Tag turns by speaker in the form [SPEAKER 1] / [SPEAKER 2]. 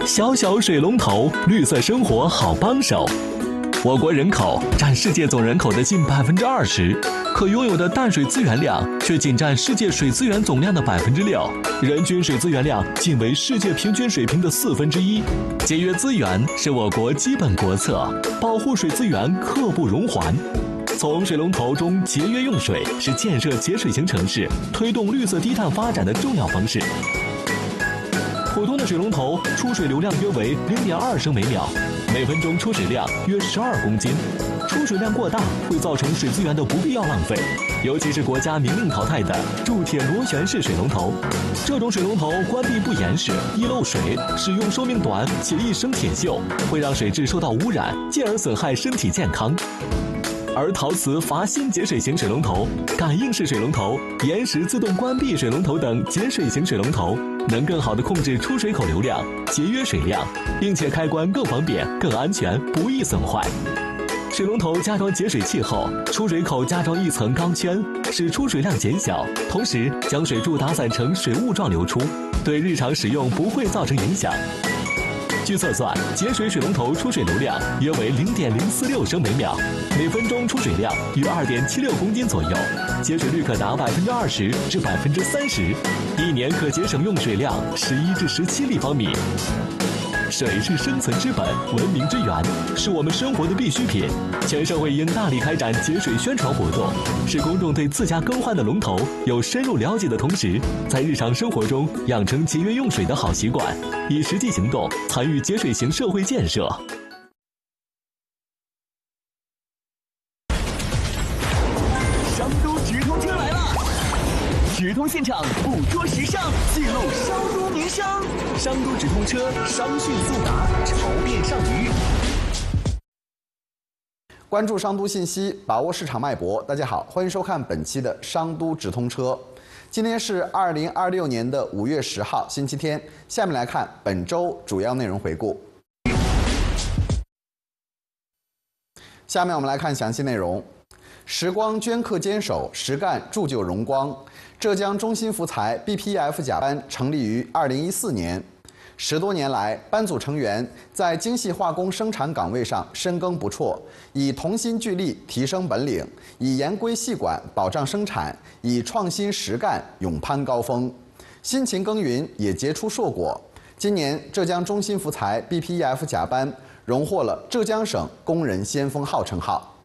[SPEAKER 1] 小小水龙头，绿色生活好帮手。我国人口占世界总人口的近20%，可拥有的淡水资源量却仅占世界水资源总量的6%，人均水资源量仅为世界平均水平的1/4。节约资源是我国基本国策，保护水资源刻不容缓。从水龙头中节约用水是建设节水型城市、推动绿色低碳发展的重要方式。普通的水龙头出水流量约为0.2升每秒，每分钟出水量约12公斤。出水量过大会造成水资源的不必要浪费，尤其是国家明令淘汰的铸铁螺旋式水龙头。这种水龙头关闭不严实，易漏水，使用寿命短且易生铁锈，会让水质受到污染，进而损害身体健康。而陶瓷阀芯节水型水龙头、感应式水龙头、延时自动关闭水龙头等节水型水龙头，能更好地控制出水口流量，节约水量，并且开关更方便、更安全，不易损坏。水龙头加装节水器后，出水口加装一层钢圈，使出水量减小，同时将水柱打散成水雾状流出，对日常使用不会造成影响。据测算，节水水龙头出水流量约为0.046升每秒，每分钟出水量约2.76公斤左右，节水率可达20%至30%，一年可节省用水量11至17立方米。水是生存之本，文明之源，是我们生活的必需品。全社会应大力开展节水宣传活动，使公众对自家更换的龙头有深入了解的同时，在日常生活中养成节约用水的好习惯，以实际行动参与节水型社会建设。
[SPEAKER 2] 商都直通车来了！直通现场，捕捉时尚，记录商都名声。商都直通车，商讯速达，潮变上鱼。
[SPEAKER 3] 关注商都信息，把握市场脉搏。大家好，欢迎收看本期的商都直通车。今天是2026年的5月10号，星期天。下面来看本周主要内容回顾。下面我们来看详细内容。时光镌刻坚守，实干铸就荣光。浙江中心福材 BPF 甲班成立于2014年，10多年来，班组成员在精细化工生产岗位上深耕不辍，以同心聚力提升本领，以严规细管保障生产，以创新实干勇攀高峰。辛勤耕耘也结出硕果。今年，浙江中心福材 BPF 甲班荣获了浙江省工人先锋号称号。